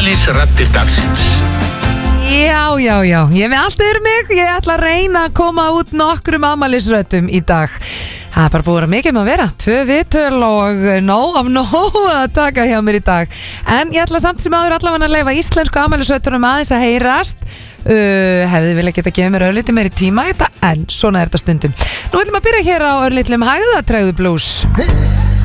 Afmælisraddir dagsins. Já, ég með allt yfir mig. Ég ætla að reyna að koma út nokkrum afmælisröddum í dag. Það er bara búið að mikið með að vera 2 viðtöl og nóg að taka hjá mér í dag. En ég ætla samt sem áður allavega að leyfa íslensku afmælisröddunum aðeins að heyrast. Hefði vilja geta gefið mér örlítið meiri tíma í þetta, en svona er þetta stundum. Nú ætlum að byrja hér á örlítlum hægðatregðu blues.